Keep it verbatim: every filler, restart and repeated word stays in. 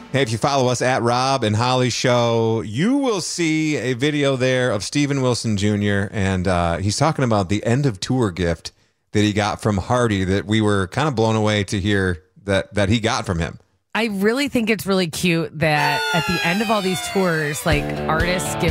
Hey, if you follow us at Rob and Holly Show, you will see a video there of Steven Wilson Junior And uh, he's talking about the end of tour gift that he got from Hardy that we were kind of blown away to hear that, that he got from him. I really think it's really cute that at the end of all these tours, like artists give